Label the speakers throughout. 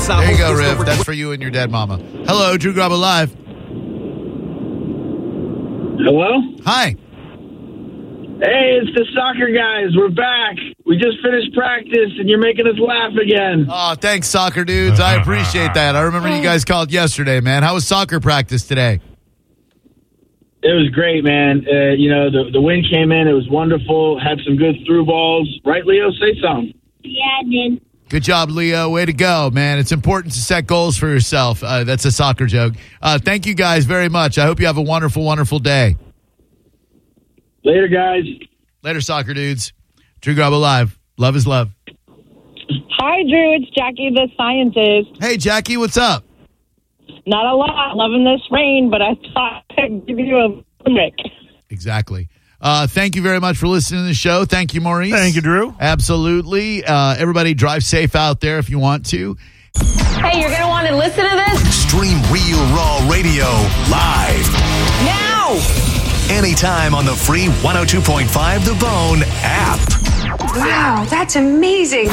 Speaker 1: There you go, Riv. That's for you and your dead mama. Hello, Drew Garabo Live.
Speaker 2: Hello?
Speaker 1: Hi.
Speaker 2: Hey, it's the soccer guys. We're back. We just finished practice, and you're making us laugh again.
Speaker 1: Oh, thanks, soccer dudes. I appreciate that. I remember you guys called yesterday, man. How was soccer practice today?
Speaker 2: It was great, man. The wind came in. It was wonderful. Had some good through balls. Right, Leo? Say something.
Speaker 3: Yeah, I did.
Speaker 1: Good job, Leo. Way to go, man. It's important to set goals for yourself. That's a soccer joke. Thank you guys very much. I hope you have a wonderful, wonderful day.
Speaker 2: Later, guys.
Speaker 1: Later, soccer dudes. Drew Garabo Live. Love is love.
Speaker 4: Hi, Drew. It's Jackie, the scientist.
Speaker 1: Hey, Jackie. What's up?
Speaker 4: Not a lot. Loving this rain, but I thought I'd give you a limerick.
Speaker 1: Exactly. Thank you very much for listening to the show. Thank you, Maurice.
Speaker 5: Thank you, Drew.
Speaker 1: Absolutely. Everybody drive safe out there if you want to.
Speaker 6: Hey, you're going to want to listen to this?
Speaker 7: Stream Real Raw Radio live.
Speaker 6: Now!
Speaker 7: Anytime on the free 102.5 The Bone app.
Speaker 8: Wow, that's amazing.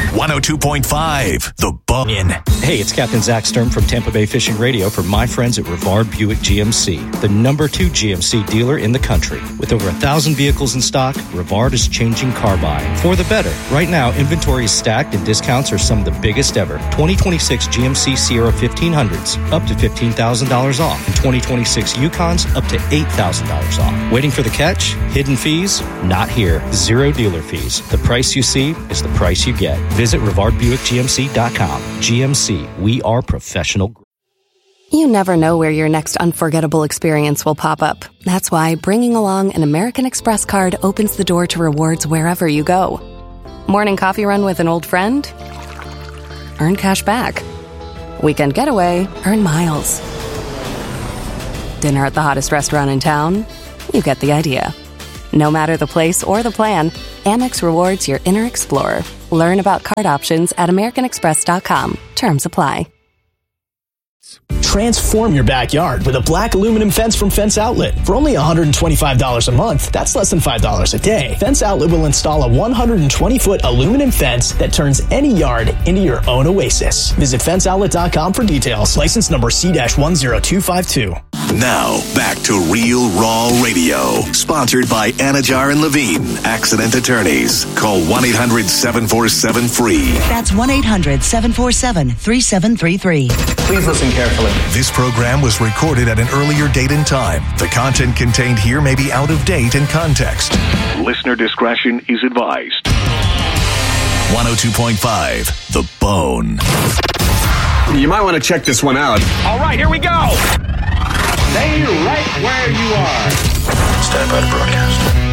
Speaker 7: 102.5 The Bone.
Speaker 9: Hey, it's Captain Zach Sturm from Tampa Bay Fishing Radio for my friends at Rivard Buick GMC, the #2 GMC dealer in the country. With over 1,000 vehicles in stock, Rivard is changing car buying for the better. Right now, inventory is stacked and discounts are some of the biggest ever. 2026 GMC Sierra 1500s, up to $15,000 off. And 2026 Yukons, up to $8,000 off. Waiting for the catch? Hidden fees? Not here. Zero dealer fees. The price you see is the price you get. Visit RivardBuickGMC.com. GMC, we are professional.
Speaker 10: You never know where your next unforgettable experience will pop up. That's why bringing along an American Express card opens the door to rewards wherever you go. Morning coffee run with an old friend? Earn cash back. Weekend getaway? Earn miles. Dinner at the hottest restaurant in town? You get the idea. No matter the place or the plan, Amex rewards your inner explorer. Learn about card options at americanexpress.com. Terms apply.
Speaker 11: Transform your backyard with a black aluminum fence from Fence Outlet. For only $125 a month, that's less than $5 a day. Fence Outlet will install a 120-foot aluminum fence that turns any yard into your own oasis. Visit fenceoutlet.com for details. License number C-10252.
Speaker 7: Now, back to Real Raw Radio. Sponsored by Anajar and Levine, Accident Attorneys. Call 1-800-747-FREE.
Speaker 12: That's 1-800-747-3733.
Speaker 7: Please listen carefully. This program was recorded at an earlier date and time. The content contained here may be out of date in context. Listener discretion is advised. 102.5 The Bone.
Speaker 13: You might want to check this one out.
Speaker 14: All right, here we go. Stay right where you are.
Speaker 7: Stand by to broadcast.